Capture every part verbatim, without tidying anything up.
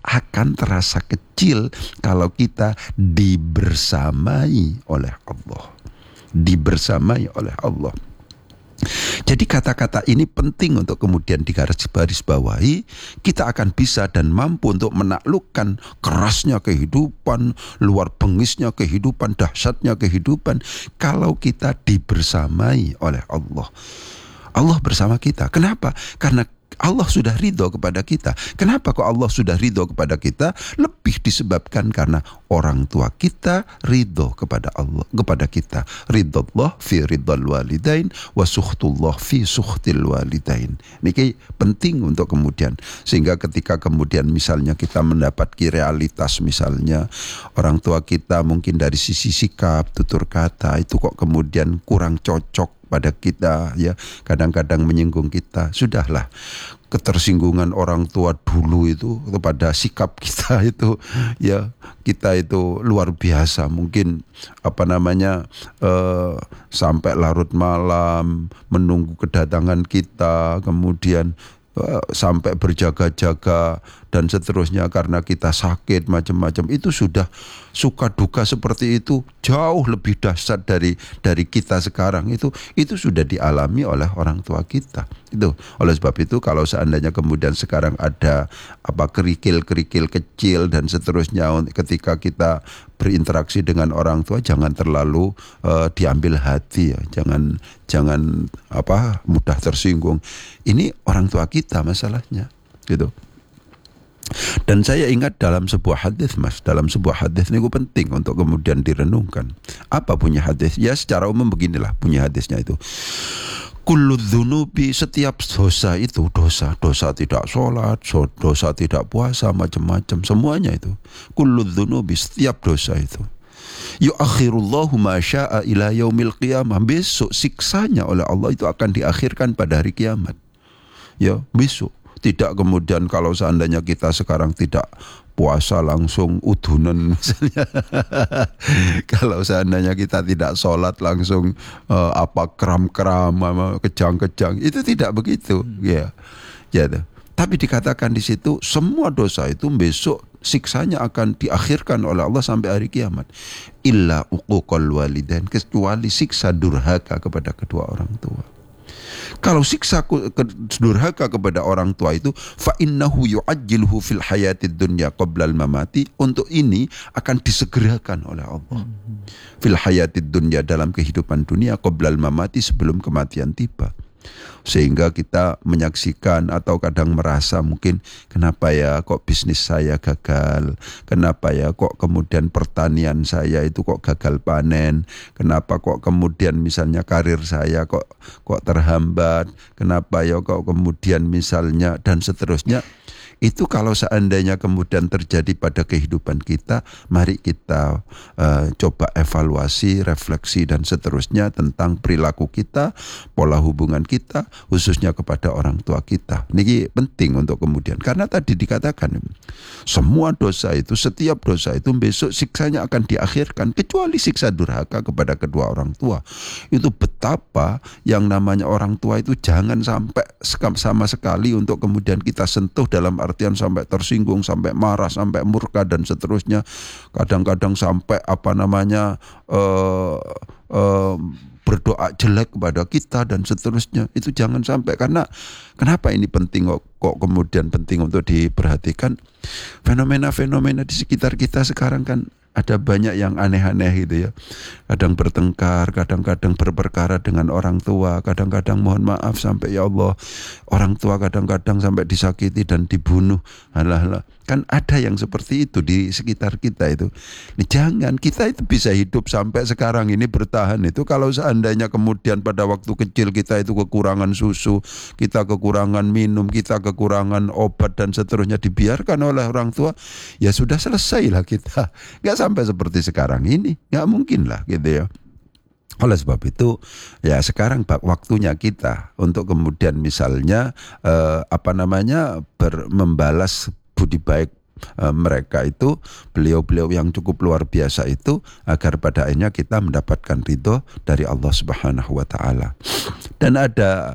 akan terasa kecil kalau kita dibersamai oleh Allah. Dibersamai oleh Allah. Jadi kata-kata ini penting untuk kemudian digarisbawahi. Kita akan bisa dan mampu untuk menaklukkan kerasnya kehidupan, luar bengisnya kehidupan, dahsyatnya kehidupan, kalau kita dibersamai oleh Allah. Allah bersama kita. Kenapa? Karena Allah sudah ridho kepada kita. Kenapa kok Allah sudah ridho kepada kita? Lebih disebabkan karena orang tua kita ridho kepada Allah, kepada kita. Ridallah fi ridal walidain wa sukhtullah fi sukhtil walidain. Ini penting untuk kemudian, sehingga ketika kemudian misalnya kita mendapati realitas, misalnya orang tua kita mungkin dari sisi sikap, tutur kata itu kok kemudian kurang cocok pada kita, ya kadang-kadang menyinggung kita, sudahlah. Ketersinggungan orang tua dulu itu kepada sikap kita itu, ya kita itu luar biasa. Mungkin apa namanya eh, sampai larut malam menunggu kedatangan kita, kemudian eh, sampai berjaga-jaga dan seterusnya karena kita sakit macam-macam. Itu sudah suka duka seperti itu jauh lebih dahsyat dari dari kita sekarang. Itu itu sudah dialami oleh orang tua kita. Itu oleh sebab itu kalau seandainya kemudian sekarang ada apa kerikil-kerikil kecil dan seterusnya ketika kita berinteraksi dengan orang tua, jangan terlalu uh, diambil hati, ya. Jangan jangan apa mudah tersinggung. Ini orang tua kita masalahnya, gitu. Dan saya ingat dalam sebuah hadis, Mas, dalam sebuah hadis ini penting untuk kemudian direnungkan. Apa punya hadis? Ya secara umum beginilah punya hadisnya itu. Kullu dzunubi, setiap dosa itu dosa, dosa tidak sholat, dosa tidak puasa, macam-macam, semuanya itu. Kullu dzunubi, setiap dosa itu. Yu'akhirullahu ma sya'a ila yaumil qiyamah. Besok siksanya oleh Allah itu akan diakhirkan pada hari kiamat. Ya, besok. Tidak kemudian kalau seandainya kita sekarang tidak puasa langsung udunan misalnya. Kalau seandainya kita tidak sholat langsung uh, apa kram-kram, kejang-kejang, itu tidak begitu, hmm. ya. Ya. Tapi dikatakan di situ semua dosa itu besok siksanya akan diakhirkan oleh Allah sampai hari kiamat. Illa uquqal walidain, kecuali siksa durhaka kepada kedua orang tua. Kalau siksa durhaka kepada orang tua itu, fa innahu yu'ajjiluhu fil hayatid dunya qabla al mamati, untuk ini akan disegerakan oleh Allah. Hmm. Fil hayatid dunya, dalam kehidupan dunia, qabla al mamati, sebelum kematian tiba. Sehingga kita menyaksikan atau kadang merasa mungkin kenapa ya kok bisnis saya gagal, kenapa ya kok kemudian pertanian saya itu kok gagal panen, kenapa kok kemudian misalnya karir saya kok kok terhambat, kenapa ya kok kemudian misalnya dan seterusnya. Itu kalau seandainya kemudian terjadi pada kehidupan kita, mari kita uh, coba evaluasi, refleksi dan seterusnya tentang perilaku kita, pola hubungan kita, khususnya kepada orang tua kita. Ini penting untuk kemudian, karena tadi dikatakan semua dosa itu, setiap dosa itu besok siksanya akan diakhirkan, kecuali siksa durhaka kepada kedua orang tua. Itu betapa yang namanya orang tua itu jangan sampai sama sekali untuk kemudian kita sentuh dalam artian sampai tersinggung, sampai marah, sampai murka dan seterusnya. Kadang-kadang sampai apa namanya uh, uh, berdoa jelek kepada kita dan seterusnya. Itu jangan sampai, karena kenapa ini penting kok, kok kemudian penting untuk diperhatikan. Fenomena-fenomena di sekitar kita sekarang kan ada banyak yang aneh-aneh gitu ya. Kadang bertengkar, kadang-kadang berperkara dengan orang tua, kadang-kadang mohon maaf sampai ya Allah, orang tua kadang-kadang sampai disakiti dan dibunuh. Alah-alah. Kan ada yang seperti itu di sekitar kita itu. Nih, jangan, kita itu bisa hidup sampai sekarang ini bertahan itu kalau seandainya kemudian pada waktu kecil kita itu kekurangan susu, kita kekurangan minum, kita kekurangan obat dan seterusnya dibiarkan oleh orang tua, ya sudah selesai lah kita. Gak sampai seperti sekarang ini, gak mungkin lah gitu ya. Oleh sebab itu ya sekarang waktunya kita untuk kemudian misalnya eh, apa namanya ber, membalas budi baik e, mereka itu, beliau-beliau yang cukup luar biasa itu, agar pada akhirnya kita mendapatkan ridho dari Allah Subhanahu wa taala. Dan ada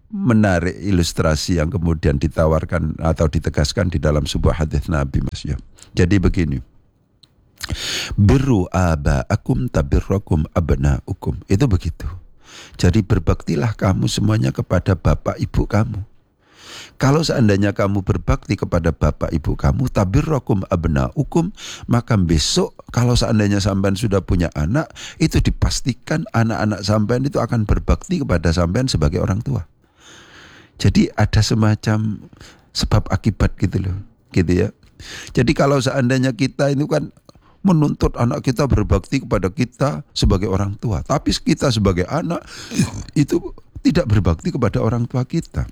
menarik ilustrasi yang kemudian ditawarkan atau ditegaskan di dalam sebuah hadis Nabi, Mas ya. Jadi begini. Birru aba'akum tabirrakum abna'ukum. Itu begitu. Jadi berbaktilah kamu semuanya kepada bapak ibu kamu. Kalau seandainya kamu berbakti kepada bapak ibu kamu, tabirrakum abna'ukum, maka besok kalau seandainya sampean sudah punya anak, itu dipastikan anak-anak sampean itu akan berbakti kepada sampean sebagai orang tua. Jadi ada semacam sebab akibat gitu loh, gitu ya. Jadi kalau seandainya kita itu kan menuntut anak kita berbakti kepada kita sebagai orang tua, tapi kita sebagai anak itu tidak berbakti kepada orang tua kita.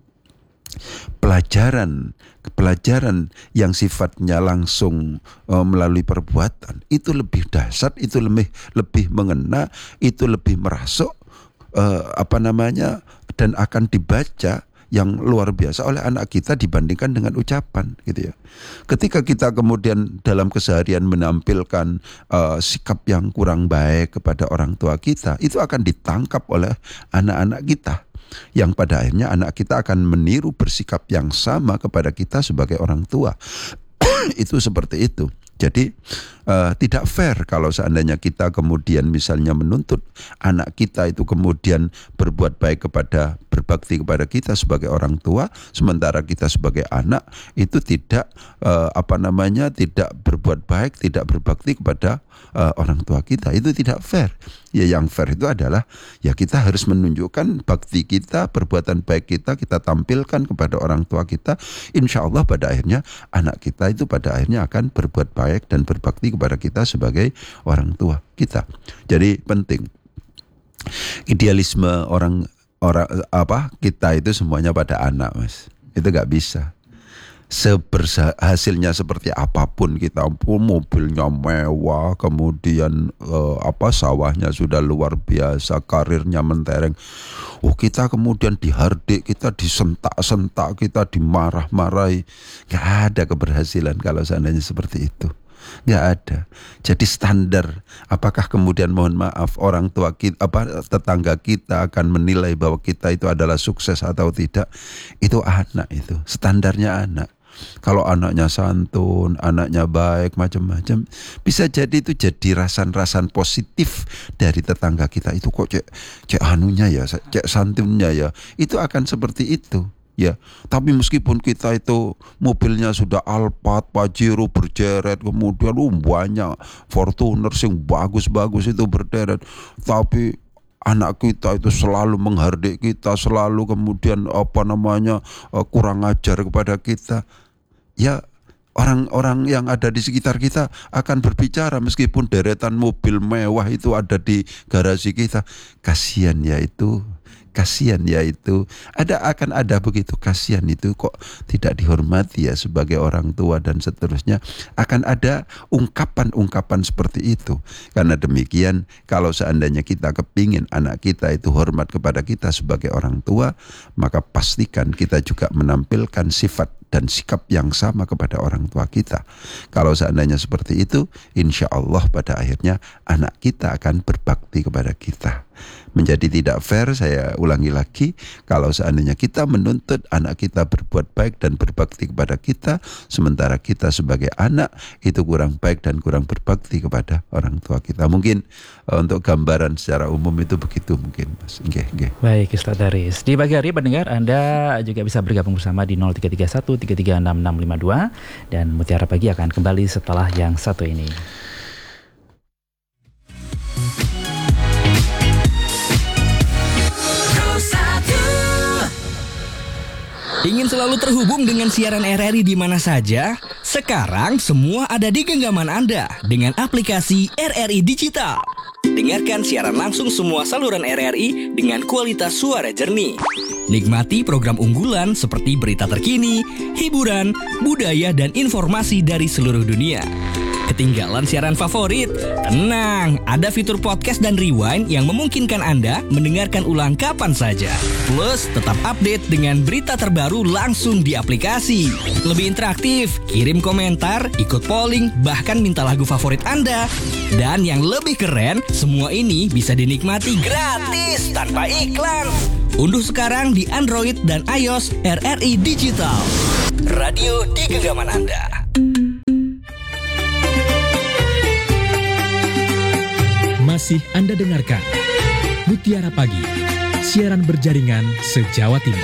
Pelajaran pelajaran yang sifatnya langsung uh, melalui perbuatan itu lebih dahsyat, itu lebih lebih mengena, itu lebih merasuk uh, apa namanya dan akan dibaca yang luar biasa oleh anak kita dibandingkan dengan ucapan gitu ya. Ketika kita kemudian dalam keseharian menampilkan uh, sikap yang kurang baik kepada orang tua kita, itu akan ditangkap oleh anak-anak kita, yang pada akhirnya anak kita akan meniru bersikap yang sama kepada kita sebagai orang tua. Itu seperti itu. Jadi uh, tidak fair kalau seandainya kita kemudian misalnya menuntut anak kita itu kemudian berbuat baik kepada, berbakti kepada kita sebagai orang tua, sementara kita sebagai anak itu tidak uh, apa namanya tidak berbuat baik, tidak berbakti kepada uh, orang tua kita. Itu tidak fair. Ya yang fair itu adalah ya kita harus menunjukkan bakti kita, perbuatan baik kita kita tampilkan kepada orang tua kita. Insya Allah pada akhirnya anak kita itu pada akhirnya akan berbuat baik dan berbakti kepada kita sebagai orang tua kita. Jadi penting idealisme orang orang apa kita itu semuanya pada anak, Mas. Itu nggak bisa. Seberhasilnya seperti apapun kita, mobilnya mewah, kemudian eh, apa sawahnya sudah luar biasa, karirnya mentereng. Oh kita kemudian dihardik, kita disentak-sentak, kita dimarah-marahi. Gak ada keberhasilan kalau seandainya seperti itu. Gak ada. Jadi standar, apakah kemudian mohon maaf orang tua kita, apa tetangga kita akan menilai bahwa kita itu adalah sukses atau tidak? Itu anak itu, standarnya anak. Kalau anaknya santun, anaknya baik, macam-macam, bisa jadi itu jadi rasan-rasan positif dari tetangga kita. Itu kok cek cek anunya ya, cek santunnya ya. Itu akan seperti itu. Ya, tapi meskipun kita itu mobilnya sudah Alphard, Pajero berderet, kemudian um, banyak Fortuner yang bagus-bagus itu berderet, tapi anak kita itu selalu menghardik kita, selalu kemudian apa namanya kurang ajar kepada kita. Ya orang-orang yang ada di sekitar kita akan berbicara meskipun deretan mobil mewah itu ada di garasi kita. Kasihan ya itu. Kasihan ya itu, ada akan ada begitu, kasihan itu kok tidak dihormati ya sebagai orang tua dan seterusnya. Akan ada ungkapan-ungkapan seperti itu. Karena demikian kalau seandainya kita kepingin anak kita itu hormat kepada kita sebagai orang tua, maka pastikan kita juga menampilkan sifat dan sikap yang sama kepada orang tua kita. Kalau seandainya seperti itu, insya Allah pada akhirnya anak kita akan berbakti kepada kita. Menjadi tidak fair, saya ulangi lagi, kalau seandainya kita menuntut anak kita berbuat baik dan berbakti kepada kita, sementara kita sebagai anak itu kurang baik dan kurang berbakti kepada orang tua kita. Mungkin uh, untuk gambaran secara umum itu begitu mungkin, Mas. Nggih, nggih. Baik, Ustaz Daris. Di pagi hari pendengar, Anda juga bisa bergabung bersama di nol tiga tiga satu tiga tiga enam enam lima dua dan Mutiara Pagi akan kembali setelah yang satu ini. Ingin selalu terhubung dengan siaran R R I di mana saja? Sekarang semua ada di genggaman Anda dengan aplikasi R R I Digital. Dengarkan siaran langsung semua saluran R R I dengan kualitas suara jernih. Nikmati program unggulan seperti berita terkini, hiburan, budaya, dan informasi dari seluruh dunia. Ketinggalan siaran favorit? Tenang, ada fitur podcast dan rewind yang memungkinkan Anda mendengarkan ulang kapan saja. Plus, tetap update dengan berita terbaru langsung di aplikasi. Lebih interaktif, kirim komentar, ikut polling, bahkan minta lagu favorit Anda. Dan yang lebih keren, semua ini bisa dinikmati gratis tanpa iklan. Unduh sekarang di Android dan iOS R R I Digital. Radio di genggaman Anda. Masih Anda dengarkan Mutiara Pagi, siaran berjaringan se-Jawa Timur.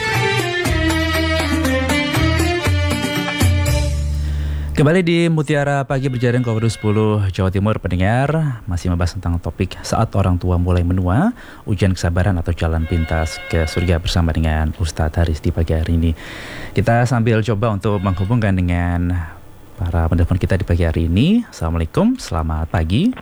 Kembali di Mutiara Pagi berjaring Komodo sepuluh Jawa Timur, pendengar masih membahas tentang topik saat orang tua mulai menua, ujian kesabaran atau jalan pintas ke surga bersama dengan Ustadz Haris di pagi hari ini. Kita sambil coba untuk menghubungkan dengan para penelpon kita di pagi hari ini. Assalamualaikum, selamat pagi.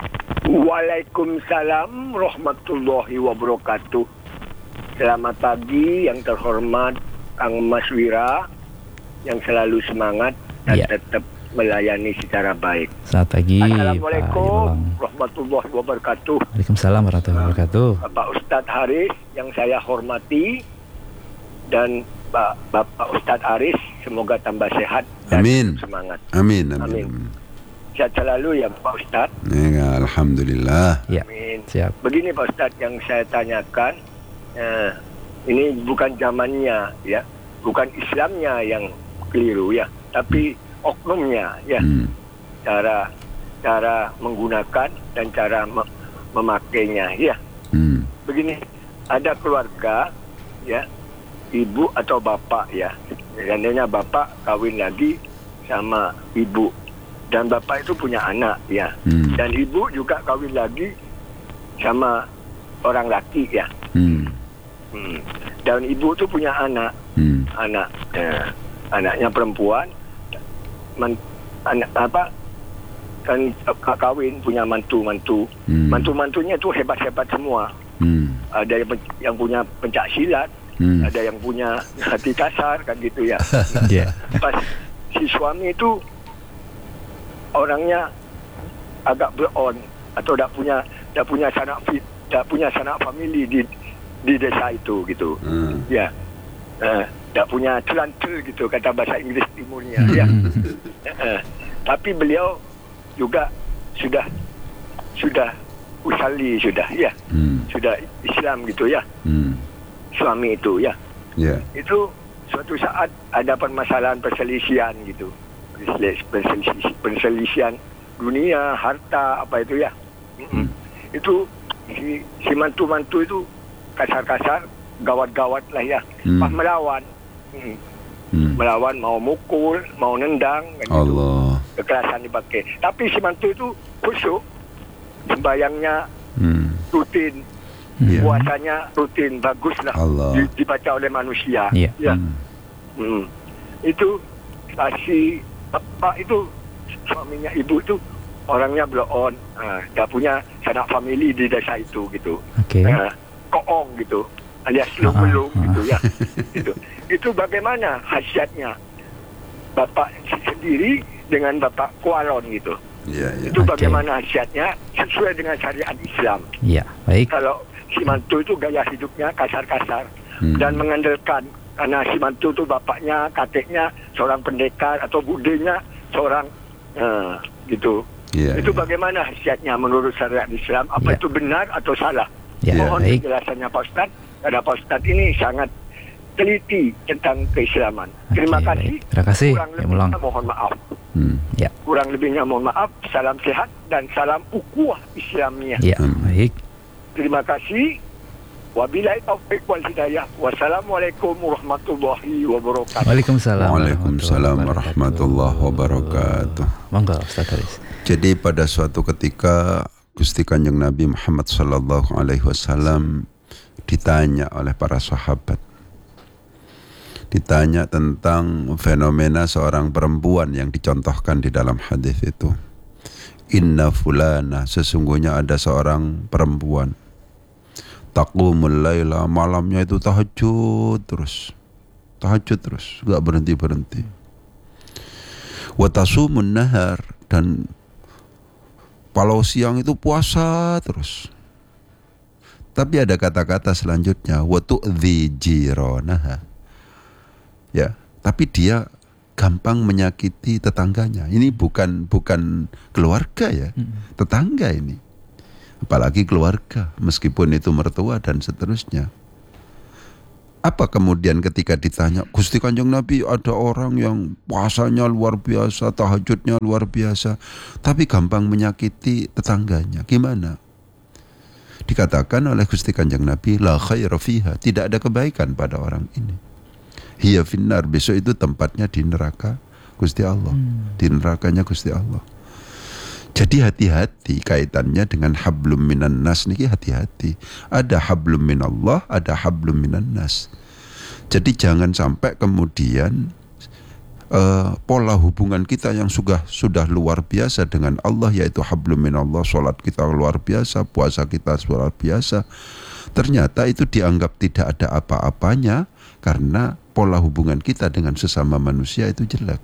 Waalaikumsalam warahmatullahi wabarakatuh. Selamat pagi yang terhormat Kang Mas Wira, yang selalu semangat dan ya, tetap melayani secara baik. Selamat pagi. Assalamualaikum warahmatullahi wabarakatuh. Waalaikumsalam warahmatullahi wabarakatuh. Bapak Ustadz Haris yang saya hormati dan Pak Bapak Ustadz Haris, semoga tambah sehat dan Amin. semangat. Amin, amin. Amin. amin. Sehat selalu ya Pak Ustadz. Ya, alhamdulillah. Ya, Amin. siap. Begini Pak Ustadz yang saya tanyakan, eh, ini bukan zamannya ya, bukan Islamnya yang keliru ya, tapi oknumnya ya, Hmm. cara cara menggunakan dan cara me- memakainya ya. Hmm. Begini, ada keluarga ya, ibu atau bapak ya, seandainya bapak kawin lagi sama ibu dan bapak itu punya anak ya, Hmm. dan ibu juga kawin lagi sama orang laki ya. Hmm. Hmm. Dan ibu tuh punya anak, Hmm. anak, eh, anaknya perempuan, man, anak apa? Kan k- kawin punya mantu-mantu, Hmm. mantu-mantunya tuh hebat-hebat semua. Hmm. Ada yang, pen- yang punya pencak silat, Hmm. ada yang punya hati kasar kan gitu ya. Ya. Pas si suami itu orangnya agak beron atau tak punya tak punya sanak tak punya sanak famili di di desa itu gitu. Hmm. Ya, uh, tak punya celantel gitu kata bahasa Inggris timurnya. Ya, uh, tapi beliau juga sudah sudah usali sudah ya, Hmm. sudah Islam gitu ya, Hmm. suami itu ya. Ya. Itu suatu saat ada permasalahan perselisihan gitu, perselisihan, perselisihan dunia, harta apa itu ya. Mm-mm. Itu si, si mantu-mantu itu kasar-kasar, gawat-gawat lah ya, Hmm. pas melawan, Mm. Hmm. melawan mau mukul, mau nendang, kan gitu. Allah. Kekerasan dipakai. Tapi si mantu itu khusyuk, sembayangnya Hmm. rutin, Ya. puasanya rutin, bagus lah, Allah. di- dibaca oleh manusia. Iya. Ya. Hmm. Hmm. Itu si bapak itu suaminya ibu itu orangnya bloon, uh, dia punya sanak famili di desa itu gitu, Oke. uh, koong gitu, alias Ah, lumulung ah. gitu ya. Itu itu bagaimana khasiatnya bapak sendiri dengan bapak kualon gitu. Ya, ya. Itu Oke. bagaimana khasiatnya sesuai dengan syariat Islam. Ya, baik. Kalau si mantu itu gaya hidupnya kasar-kasar Hmm. dan mengandalkan, karena si mantu itu bapaknya, kakeknya seorang pendekar atau budenya seorang uh, gitu. Ya, Itu ya. bagaimana khasiatnya menurut syariat Islam? Apa Ya. itu benar atau salah? Ya, Mohon baik. penjelasannya Pak Ustadz. Karena Pak Ustadz ini sangat teliti tentang keislaman. Terima Oke, kasih. baik. Terima kasih, Kurang ya, lebihnya Mulang. mohon maaf. Hmm. Ya, Kurang lebihnya mohon maaf. Salam sehat dan salam ukhuwah Islamiyah. ya, Hmm. baik. Terima kasih. Wabillahi taufiq wal hidayah. Wassalamualaikum warahmatullahi wabarakatuh. Waalaikumsalam. Waalaikumsalam warahmatullahi wabarakatuh. Monggo Ustaz Haris. Jadi pada suatu ketika Gusti Kanjeng Nabi Muhammad sallallahu alaihi wasallam ditanya oleh para sahabat. Ditanya tentang fenomena seorang perempuan yang dicontohkan di dalam hadis itu. Inna fulana, sesungguhnya ada seorang perempuan. Taqumul laila, malamnya itu tahajud terus. Tahajud terus, enggak berhenti-berhenti. Wa tasumun nahar, dan Kalau siang itu puasa terus. Tapi ada kata-kata selanjutnya, wa tu'dzi jiranaha. Ya, tapi dia gampang menyakiti tetangganya. Ini bukan bukan keluarga ya, tetangga ini. Apalagi keluarga, meskipun itu mertua dan seterusnya. Apa kemudian ketika ditanya, Gusti Kanjeng Nabi, ada orang yang puasanya luar biasa, tahajudnya luar biasa, tapi gampang menyakiti tetangganya. Gimana? Dikatakan oleh Gusti Kanjeng Nabi, la khaira fiha, tidak ada kebaikan pada orang ini. Hiya finnar, besok itu tempatnya di neraka Gusti Allah, hmm. di nerakanya Gusti Allah. Jadi hati-hati kaitannya dengan hablum minan nas niki, hati-hati. Ada hablum minallah, ada hablum minan nas. Jadi jangan sampai kemudian uh, pola hubungan kita yang sudah sudah luar biasa dengan Allah, yaitu hablum minallah, salat kita luar biasa, puasa kita luar biasa, ternyata itu dianggap tidak ada apa-apanya karena pola hubungan kita dengan sesama manusia itu jelek.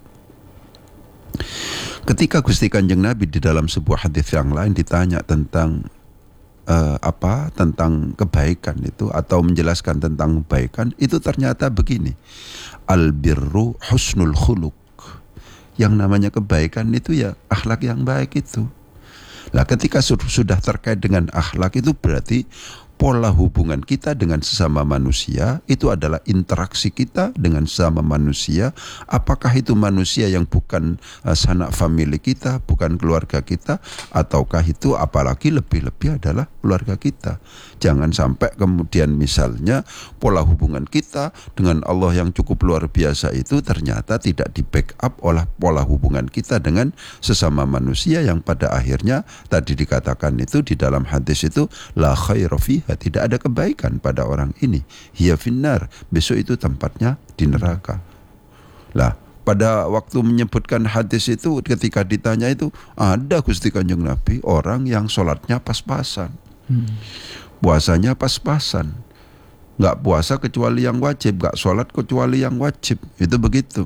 Ketika Gusti Kanjeng Nabi di dalam sebuah hadis yang lain ditanya tentang uh, apa tentang kebaikan itu, atau menjelaskan tentang kebaikan itu, ternyata begini, al birru husnul khuluq. Yang namanya kebaikan itu ya akhlak yang baik itu. Nah, ketika sudah terkait dengan akhlak itu berarti pola hubungan kita dengan sesama manusia itu adalah interaksi kita dengan sesama manusia. Apakah itu manusia yang bukan uh, sanak famili kita, bukan keluarga kita, ataukah itu apalagi lebih-lebih adalah keluarga kita. Jangan sampai kemudian misalnya pola hubungan kita dengan Allah yang cukup luar biasa itu ternyata tidak di backup oleh pola hubungan kita dengan sesama manusia yang pada akhirnya tadi dikatakan itu di dalam hadis itu la khaira fiha, tidak ada kebaikan pada orang ini. Hiya finnar, besok itu tempatnya di neraka. Lah, pada waktu menyebutkan hadis itu ketika ditanya itu, ada Gusti Kanjeng Nabi orang yang sholatnya pas-pasan, hmm. puasanya pas-pasan, nggak puasa kecuali yang wajib, nggak sholat kecuali yang wajib, itu begitu.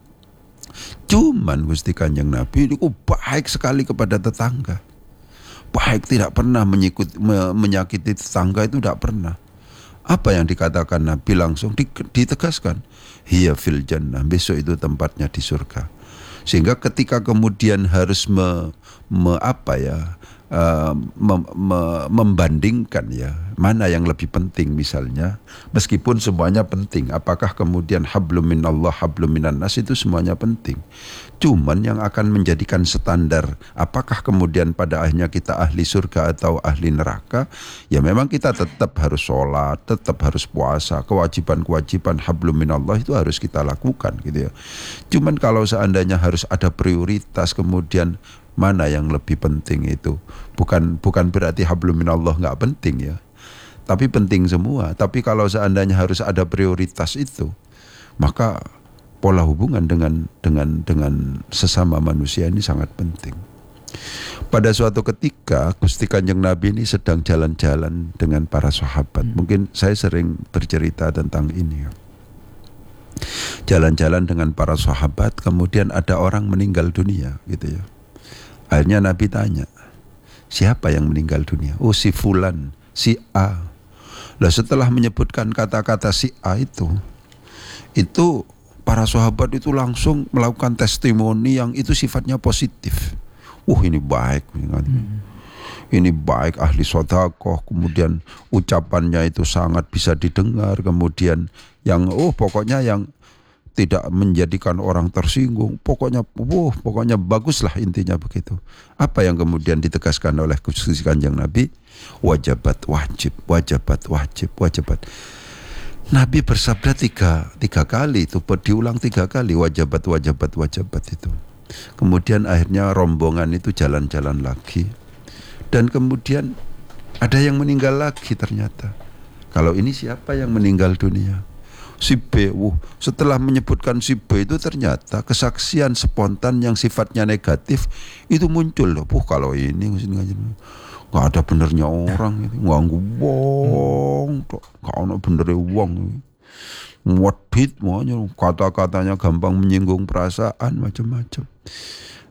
Cuman Gusti Kanjeng Nabi itu baik sekali kepada tetangga. Baik, tidak pernah menyikut, me, menyakiti tetangga, itu tidak pernah. Apa yang dikatakan Nabi langsung di, ditegaskan, hiya fil jannah, besok itu tempatnya di surga. Sehingga ketika kemudian harus me, me, apa ya, uh, mem, me, membandingkan ya mana yang lebih penting misalnya, meskipun semuanya penting, apakah kemudian hablum minallah, hablum minan nas, itu semuanya penting. Cuman yang akan menjadikan standar apakah kemudian pada akhirnya kita ahli surga atau ahli neraka, ya memang kita tetap harus sholat, tetap harus puasa, kewajiban-kewajiban hablum minallah itu harus kita lakukan gitu ya. Cuman kalau seandainya harus ada prioritas, kemudian mana yang lebih penting itu, bukan bukan berarti hablum minallah nggak penting ya, tapi penting semua. Tapi kalau seandainya harus ada prioritas itu, maka pola hubungan dengan dengan dengan sesama manusia ini sangat penting. Pada suatu ketika Gusti Kanjeng Nabi ini sedang jalan-jalan dengan para sahabat. Hmm. Mungkin saya sering bercerita tentang ini. Jalan-jalan dengan para sahabat, kemudian ada orang meninggal dunia, gitu ya. Akhirnya Nabi tanya, siapa yang meninggal dunia? Oh, si fulan, si A. Lah setelah menyebutkan kata-kata si A itu, itu para sahabat itu langsung melakukan testimoni yang itu sifatnya positif. Uh ini baik, hmm. ini baik, ahli sedekah, kemudian ucapannya itu sangat bisa didengar, kemudian yang oh pokoknya yang tidak menjadikan orang tersinggung, pokoknya uh, pokoknya baguslah, intinya begitu. Apa yang kemudian ditegaskan oleh Gusti Kanjeng Nabi? Wajabat, wajib, wajabat, wajib, wajabat. Nabi bersabda tiga, tiga kali itu, diulang tiga kali, wajabat, wajabat, wajabat itu. Kemudian akhirnya rombongan itu jalan-jalan lagi. Dan kemudian ada yang meninggal lagi ternyata. Kalau ini siapa yang meninggal dunia? Si B. Wuh, setelah menyebutkan si B itu ternyata kesaksian spontan yang sifatnya negatif itu muncul loh. Puh, kalau ini nggak ada benernya orang, nganggu wong, nggak ada benernya wong, wadit, kata-katanya gampang menyinggung perasaan, macam-macam.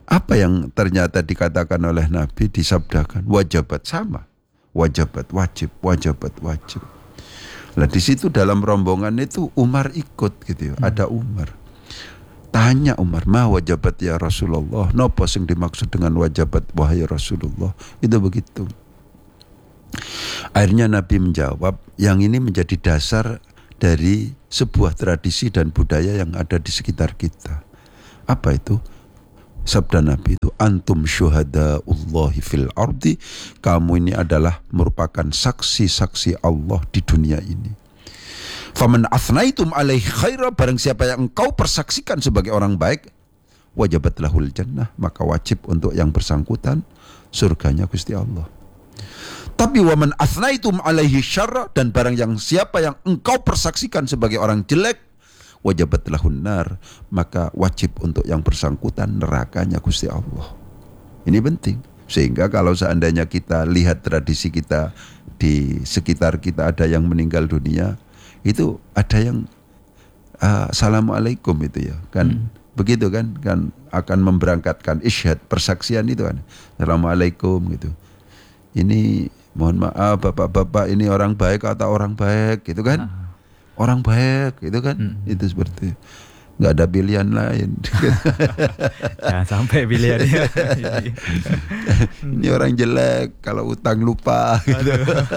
Apa yang ternyata dikatakan oleh Nabi, disabdakan wajabat, sama. Wajabat, wajib, wajabat, wajib. Nah di situ dalam rombongan itu Umar ikut gitu ya. Hmm. Ada Umar. Tanya Umar, ma wajabat ya Rasulullah? Nopo sing dimaksud dengan wajabat wahai Rasulullah? Itu begitu. Akhirnya Nabi menjawab, yang ini menjadi dasar dari sebuah tradisi dan budaya yang ada di sekitar kita. Apa itu? Sabda Nabi itu, antum syuhadaullahi fil ardi, kamu ini adalah merupakan saksi-saksi Allah di dunia ini. Faman athnaitum alaihi khaira, barang siapa yang engkau persaksikan sebagai orang baik, wajabat lahul jannah, maka wajib untuk yang bersangkutan surganya Gusti Allah. Tapi waman athnaitum alaihi syarra, dan barang yang siapa yang engkau persaksikan sebagai orang jelek, wajabat lahun nar, maka wajib untuk yang bersangkutan nerakanya Gusti Allah. Ini penting. Sehingga kalau seandainya kita lihat tradisi kita di sekitar kita ada yang meninggal dunia, itu ada yang uh, assalamualaikum itu ya kan. Hmm. Begitu kan, kan akan memberangkatkan isyhad, persaksian itu kan, assalamualaikum gitu. Ini mohon maaf bapak-bapak, ini orang baik atau orang baik gitu kan. Ah. Orang baik gitu kan. Hmm. Itu seperti nggak ada pilihan lain. Jangan sampai pilihannya. Ini orang jelek, kalau utang lupa gitu.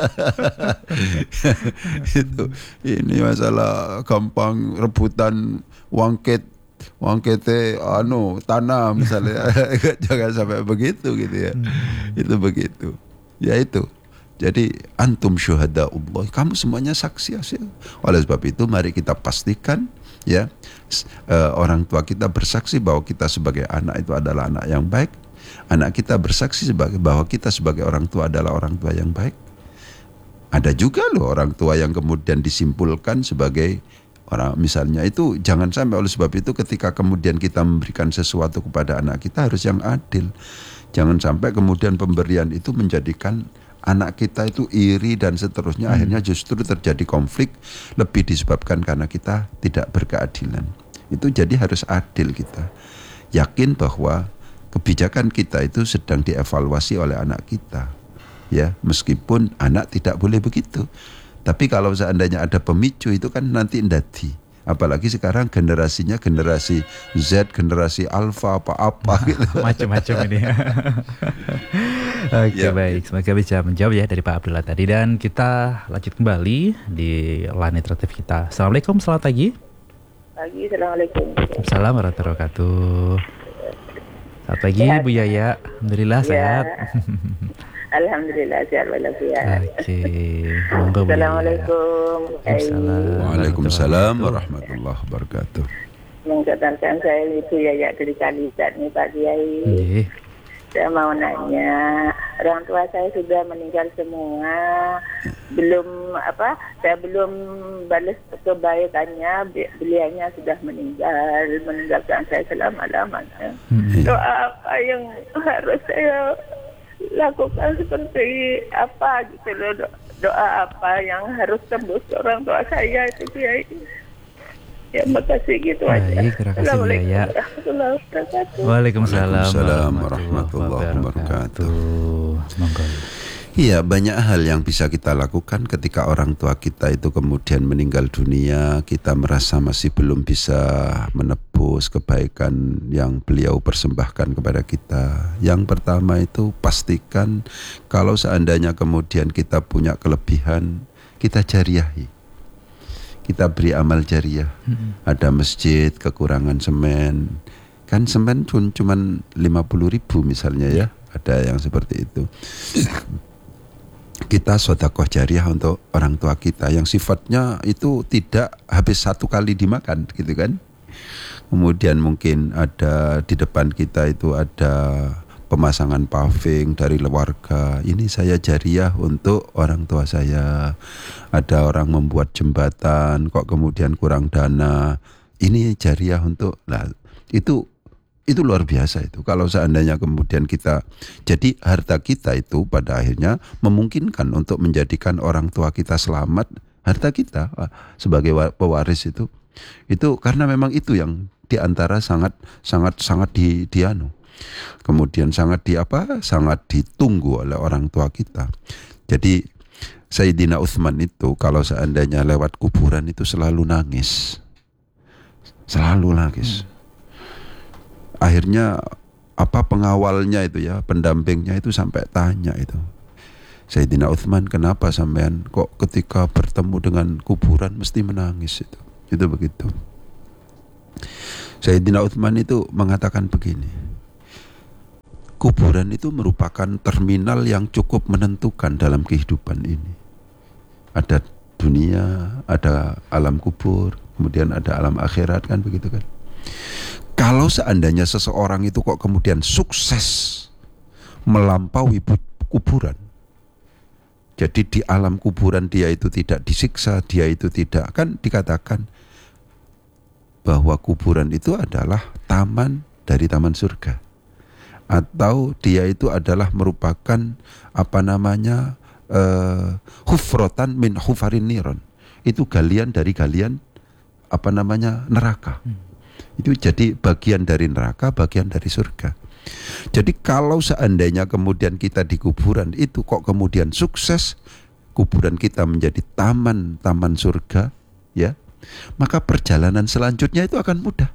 Itu ini masalah gampang rebutan wangket wangkete anu tanah misalnya. Jangan sampai begitu gitu ya. Hmm. Itu begitu. Ya itu. Jadi antum syuhadaullah, kamu semuanya saksi hasil. Oleh sebab itu mari kita pastikan ya, uh, orang tua kita bersaksi bahwa kita sebagai anak itu adalah anak yang baik. Anak kita bersaksi sebagai bahwa kita sebagai orang tua adalah orang tua yang baik. Ada juga loh orang tua yang kemudian disimpulkan sebagai orang, misalnya itu jangan sampai oleh sebab itu ketika kemudian kita memberikan sesuatu kepada anak kita harus yang adil. Jangan sampai kemudian pemberian itu menjadikan anak kita itu iri dan seterusnya, hmm. akhirnya justru terjadi konflik, lebih disebabkan karena kita tidak berkeadilan. Itu jadi harus adil kita. Yakin bahwa kebijakan kita itu sedang dievaluasi oleh anak kita. Ya, meskipun anak tidak boleh begitu. Tapi kalau seandainya ada pemicu itu kan nanti ndadi. Apalagi sekarang generasinya generasi Z, generasi Alpha, apa-apa gitu. Macam-macam ini. Oke, ya, baik. Semoga bisa menjawab ya dari Pak Abdullah tadi. Dan kita lanjut kembali di line interaktif kita. Assalamualaikum, selamat pagi. Pagi, assalamualaikum. Assalamualaikum warahmatullahi wabarakatuh. Selamat pagi, sehat. Bu Yaya. Alhamdulillah ya. Sehat. Alhamdulillah sehat walafiat. Oke. Monggo Bu. Assalamualaikum. Waalaikumsalam warahmatullahi wabarakatuh. Mengucapkan saya Ibu Yaya dari Kalisat nih Pak Kiai. Nggih. Saya mau nanya, orang tua saya sudah meninggal semua. Belum apa? Saya belum balas kebaikannya, beliaunya sudah meninggal, meninggalkan saya selama-lamanya. Hmm. Doa apa yang harus saya lakukan, seperti apa gitu loh, do- doa apa yang harus tembus orang tua saya itu Kiai. Ya makasih gitu aja. Baik, terima kasih Bu Yaya. Waalaikumsalam warahmatullahi wabarakatuh. Monggo. Iya, banyak hal yang bisa kita lakukan ketika orang tua kita itu kemudian meninggal dunia. Kita merasa masih belum bisa menebus kebaikan yang beliau persembahkan kepada kita. Yang pertama itu pastikan kalau seandainya kemudian kita punya kelebihan, kita jariahi. Kita beri amal jariah. Hmm. Ada masjid kekurangan semen, kan semen cuma lima puluh ribu misalnya ya. Ada yang seperti itu. Kita sedekah jariah untuk orang tua kita yang sifatnya itu tidak habis satu kali dimakan gitu kan. Kemudian mungkin ada di depan kita itu ada pemasangan paving dari warga. Ini saya jariah untuk orang tua saya. Ada orang membuat jembatan kok kemudian kurang dana. Ini jariah untuk, nah itu itu luar biasa itu. Kalau seandainya kemudian kita, jadi harta kita itu pada akhirnya memungkinkan untuk menjadikan orang tua kita selamat. Harta kita sebagai pewaris itu, itu karena memang itu yang diantara sangat sangat sangat di dianu kemudian sangat di apa? Sangat ditunggu oleh orang tua kita. Jadi Sayyidina Utsman itu kalau seandainya lewat kuburan itu selalu nangis. Selalu nangis. Akhirnya apa pengawalnya itu ya, pendampingnya itu sampai tanya itu, Sayyidina Utsman, kenapa sampean kok ketika bertemu dengan kuburan mesti menangis itu? Itu begitu. Sayyidina Utsman itu mengatakan begini, kuburan itu merupakan terminal yang cukup menentukan dalam kehidupan ini. Ada dunia, ada alam kubur, kemudian ada alam akhirat, kan begitu kan. Kalau seandainya seseorang itu kok kemudian sukses melampaui kuburan, jadi di alam kuburan dia itu tidak disiksa, dia itu tidak, kan dikatakan bahwa kuburan itu adalah taman dari taman surga, atau dia itu adalah merupakan apa namanya uh, hufrotan min hufarin niron, itu galian dari galian apa namanya neraka. hmm. Itu jadi bagian dari neraka, bagian dari surga. Jadi kalau seandainya kemudian kita di kuburan itu kok kemudian sukses, kuburan kita menjadi taman-taman surga, ya, maka perjalanan selanjutnya itu akan mudah.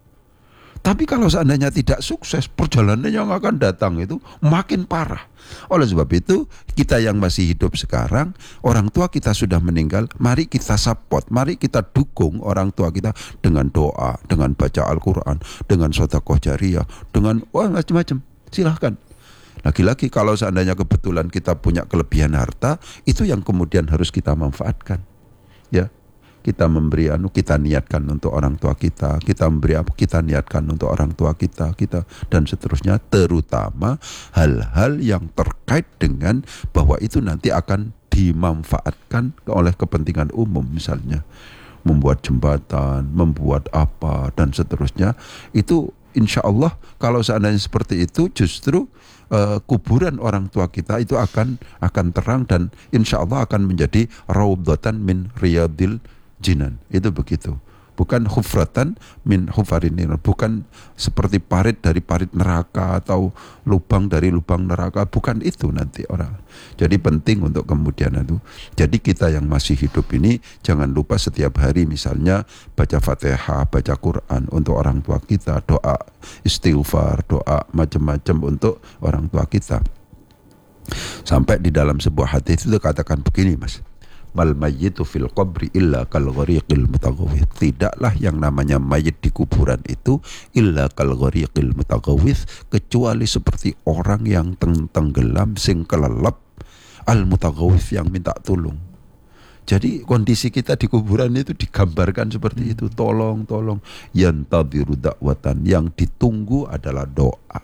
Tapi kalau seandainya tidak sukses, perjalanan yang akan datang itu makin parah. Oleh sebab itu, kita yang masih hidup sekarang, orang tua kita sudah meninggal, mari kita support, mari kita dukung orang tua kita dengan doa, dengan baca Al-Quran, dengan sedekah jariyah, dengan wah macam-macam. Silahkan. Lagi-lagi kalau seandainya kebetulan kita punya kelebihan harta, itu yang kemudian harus kita manfaatkan. Ya. Kita memberi anu, kita niatkan untuk orang tua kita, kita memberi apa, kita niatkan untuk orang tua kita, kita dan seterusnya, terutama hal-hal yang terkait dengan bahwa itu nanti akan dimanfaatkan oleh kepentingan umum, misalnya membuat jembatan, membuat apa dan seterusnya. Itu insya Allah kalau seandainya seperti itu, justru uh, kuburan orang tua kita itu akan akan terang dan insya Allah akan menjadi raudhatan min riyadil jinan. Itu begitu. Bukan hufratan min hufarin niran, bukan seperti parit dari parit neraka atau lubang dari lubang neraka, bukan itu nanti orang. Jadi penting untuk kemudian itu. Jadi kita yang masih hidup ini jangan lupa setiap hari misalnya baca Fatihah, baca Quran untuk orang tua kita, doa istighfar, doa macam-macam untuk orang tua kita. Sampai di dalam sebuah hadis itu katakan begini, Mas. Mal mayyitu fil qabri illa kal ghariqil mutaghawwith. Tidaklah yang namanya mayit di kuburan itu illa kal ghariqil mutaghawwith, kecuali seperti orang yang tenggelam sing kelelep, al mutaghawwith yang minta tolong. Jadi kondisi kita di kuburan itu digambarkan seperti itu. Tolong, tolong. Yantadhiru da'watan, yang ditunggu adalah doa.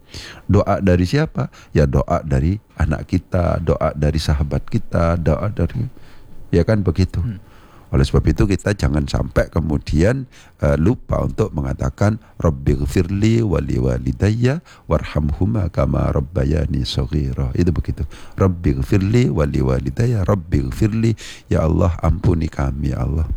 Doa dari siapa? Ya doa dari anak kita, doa dari sahabat kita, doa dari, ya kan begitu. Hmm. Oleh sebab itu kita jangan sampai kemudian uh, lupa untuk mengatakan Rabbighfirli wali walidayya warhamhuma kama rabbayani shaghira. Itu begitu. Rabbighfirli wali walidayya, Rabbighfirli, ya Allah ampuni kami ya Allah.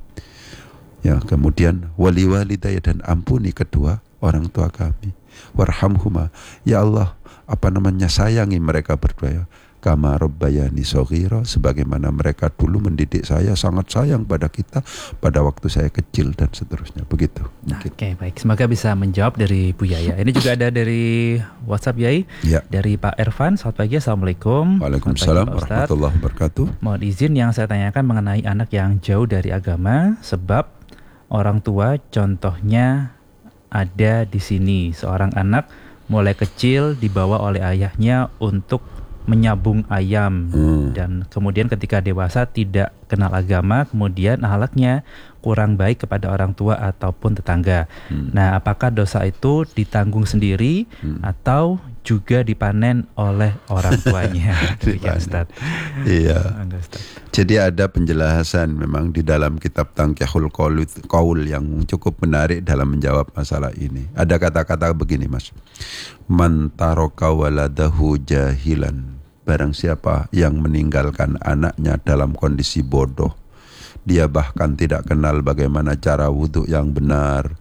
Ya, kemudian wali walidayya, dan ampuni kedua orang tua kami. Warhamhuma, ya Allah apa namanya sayangi mereka berdua, kama rabbayani shaghira, sebagaimana mereka dulu mendidik saya, sangat sayang pada kita pada waktu saya kecil dan seterusnya. Begitu. Oke, okay, baik. Semoga bisa menjawab dari Bu Yaya. Ini juga ada dari WhatsApp Yai, ya. Dari Pak Ervan. Selamat pagi, Assalamualaikum. Waalaikumsalam warahmatullahi wabarakatuh. Mohon izin yang saya tanyakan mengenai anak yang jauh dari agama, sebab orang tua contohnya ada di sini. Seorang anak mulai kecil dibawa oleh ayahnya untuk menyabung ayam, hmm. dan kemudian ketika dewasa tidak kenal agama, kemudian akhlaknya kurang baik kepada orang tua ataupun tetangga. Hmm. Nah, apakah dosa itu ditanggung sendiri hmm. atau juga dipanen oleh orang tuanya? Ya, Ustaz. Iya. Jadi ada penjelasan memang di dalam kitab Tanqihul Qaul yang cukup menarik dalam menjawab masalah ini. Ada kata-kata begini, Mas. Man taraka waladahu jahilan. Barang siapa yang meninggalkan anaknya dalam kondisi bodoh, dia bahkan tidak kenal bagaimana cara wudhu yang benar,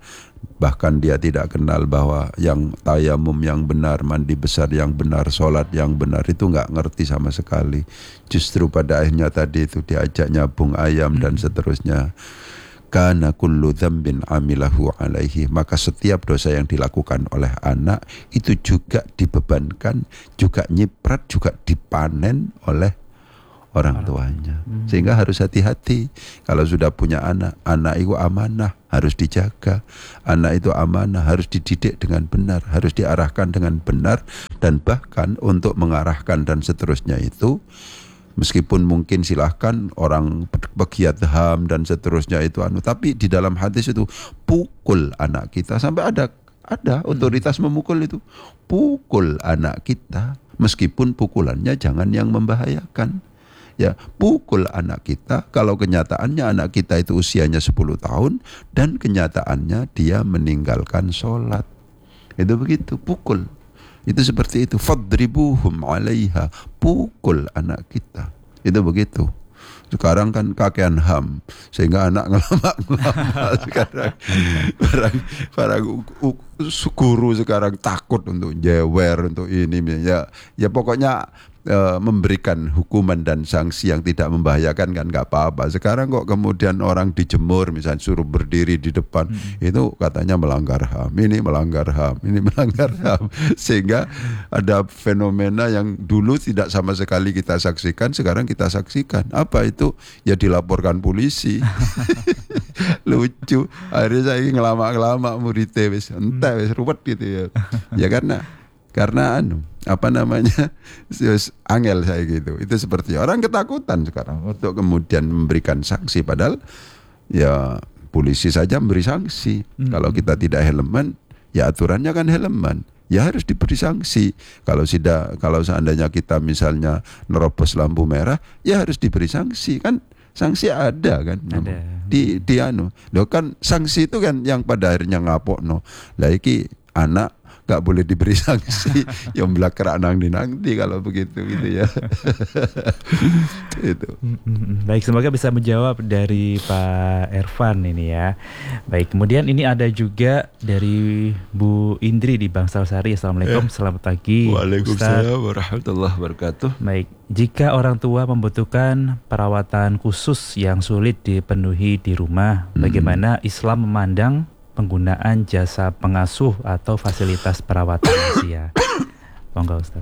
bahkan dia tidak kenal bahwa yang tayamum yang benar, mandi besar yang benar, sholat yang benar, itu nggak ngerti sama sekali. Justru pada akhirnya tadi itu diajak nyabung ayam hmm. dan seterusnya. Kana kullu dzambin amilahu alaihi, maka setiap dosa yang dilakukan oleh anak itu juga dibebankan, juga nyiprat, juga dipanen oleh orang tuanya. Hmm. Sehingga harus hati-hati kalau sudah punya anak. Anak itu amanah, harus dijaga. Anak itu amanah, harus dididik dengan benar, harus diarahkan dengan benar. Dan bahkan untuk mengarahkan dan seterusnya itu, meskipun mungkin silahkan orang pegiat H A M dan seterusnya itu anu, tapi di dalam hadis itu pukul anak kita, sampai ada ada otoritas memukul itu, pukul anak kita, meskipun pukulannya jangan yang membahayakan. Ya, pukul anak kita kalau kenyataannya anak kita itu usianya sepuluh tahun dan kenyataannya dia meninggalkan sholat. Itu begitu, pukul. Itu seperti itu. Fadribuhum alaiha, pukul anak kita. Itu begitu. Sekarang kan kakean H A M, sehingga anak ngelama-ngelama. Sekarang para, para guru sekarang takut untuk jewer, untuk ini. Ya, ya pokoknya Uh, memberikan hukuman dan sanksi yang tidak membahayakan kan nggak apa-apa. Sekarang kok kemudian orang dijemur, misalnya suruh berdiri di depan, hmm. itu katanya melanggar H A M, ini melanggar H A M, ini melanggar H A M. Sehingga ada fenomena yang dulu tidak sama sekali kita saksikan, sekarang kita saksikan. Apa itu? Ya dilaporkan polisi. Lucu. Akhirnya saya ngelama-ngelama muridnya, wis entah wis ruwet gitu ya. Ya karena karena anu apa namanya angel saya gitu. Itu seperti orang ketakutan sekarang untuk kemudian memberikan sanksi, padahal ya polisi saja memberi sanksi. Hmm. Kalau kita tidak helman, ya aturannya kan helman, ya harus diberi sanksi. Kalau tidak, kalau seandainya kita misalnya nerobos lampu merah, ya harus diberi sanksi kan. Sanksi ada kan, ada. di di anu. Loh kan sanksi itu kan yang pada akhirnya ngapokno. Lah iki anak gak boleh diberi sanksi, yang belakang nang dinanti kalau begitu gitu ya. Itu. Baik, semoga bisa menjawab dari Pak Ervan ini ya. Baik, kemudian ini ada juga dari Bu Indri di Bangsal Sari. Assalamualaikum, eh. selamat pagi. Waalaikumsalam warahmatullahi wabarakatuh. Baik, jika orang tua membutuhkan perawatan khusus yang sulit dipenuhi di rumah, hmm. bagaimana Islam memandang penggunaan jasa pengasuh atau fasilitas perawatan usia? Monggo Ustaz.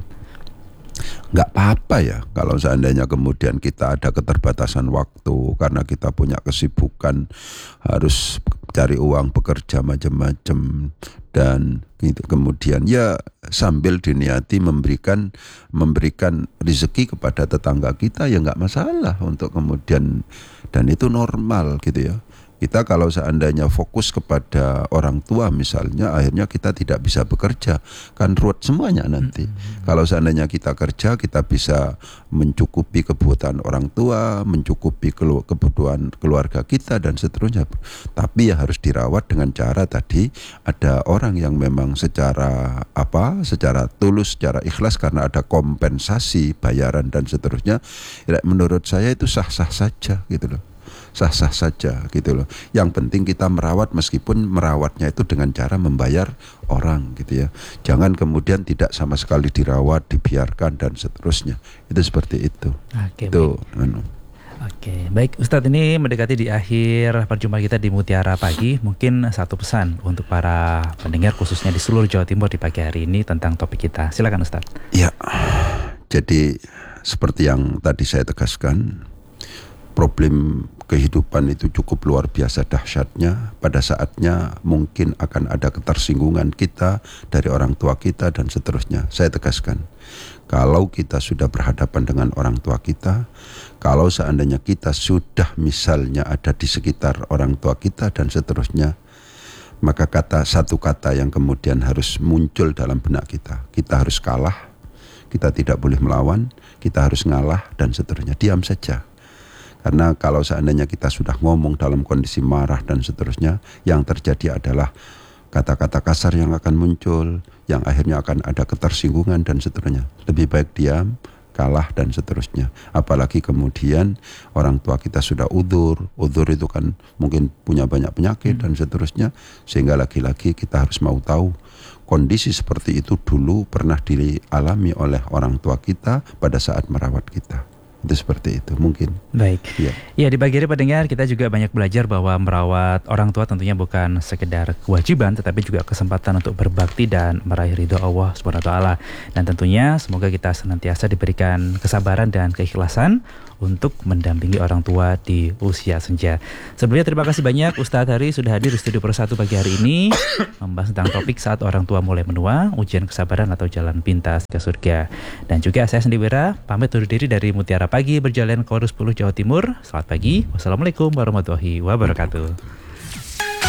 Nggak apa-apa ya kalau seandainya kemudian kita ada keterbatasan waktu karena kita punya kesibukan, harus cari uang, bekerja macam-macam, dan gitu. Kemudian ya sambil diniati memberikan memberikan rezeki kepada tetangga kita, ya nggak masalah untuk kemudian, dan itu normal gitu ya. Kita kalau seandainya fokus kepada orang tua misalnya, akhirnya kita tidak bisa bekerja, kan ruwet semuanya nanti. Mm-hmm. Kalau seandainya kita kerja, kita bisa mencukupi kebutuhan orang tua, mencukupi kelu- kebutuhan keluarga kita dan seterusnya. Tapi ya harus dirawat dengan cara tadi, ada orang yang memang secara apa, secara tulus, secara ikhlas, karena ada kompensasi bayaran dan seterusnya. Ya, menurut saya itu sah-sah saja gitu loh. Sah-sah saja gitu loh. Yang penting kita merawat, meskipun merawatnya itu dengan cara membayar orang gitu ya. Jangan kemudian tidak sama sekali dirawat, dibiarkan dan seterusnya. Itu seperti itu. Oke, itu baik. Oke, baik Ustadz, ini mendekati di akhir perjumpaan kita di Mutiara Pagi. Mungkin satu pesan untuk para pendengar khususnya di seluruh Jawa Timur di pagi hari ini tentang topik kita. Silakan Ustadz. Ya, jadi seperti yang tadi saya tegaskan, problem kehidupan itu cukup luar biasa dahsyatnya. Pada saatnya mungkin akan ada ketersinggungan kita dari orang tua kita dan seterusnya. Saya tegaskan, kalau kita sudah berhadapan dengan orang tua kita, kalau seandainya kita sudah misalnya ada di sekitar orang tua kita dan seterusnya, maka kata satu kata yang kemudian harus muncul dalam benak kita, kita harus kalah, kita tidak boleh melawan, kita harus ngalah dan seterusnya. Diam saja. Karena kalau seandainya kita sudah ngomong dalam kondisi marah dan seterusnya, yang terjadi adalah kata-kata kasar yang akan muncul, yang akhirnya akan ada ketersinggungan dan seterusnya. Lebih baik diam, kalah dan seterusnya. Apalagi kemudian orang tua kita sudah udzur, udzur itu kan mungkin punya banyak penyakit hmm. dan seterusnya, sehingga lagi-lagi kita harus mau tahu kondisi seperti itu dulu pernah dialami oleh orang tua kita pada saat merawat kita. Itu seperti itu mungkin. Baik. Ya, ya di pagi hari pendengar kita juga banyak belajar bahwa merawat orang tua tentunya bukan sekedar kewajiban, tetapi juga kesempatan untuk berbakti dan meraih ridho Allah Subhanahu wa taala. Dan tentunya semoga kita senantiasa diberikan kesabaran dan keikhlasan untuk mendampingi orang tua di usia senja. Sebelumnya terima kasih banyak Ustadz Hari sudah hadir di Studio Pro satu pagi hari ini membahas tentang topik saat orang tua mulai menua, ujian kesabaran atau jalan pintas ke surga. Dan juga saya Sandi Wira pamit undur diri dari Mutiara Pagi Berjalan Korus sepuluh Jawa Timur. Selamat pagi. Wassalamualaikum warahmatullahi wabarakatuh.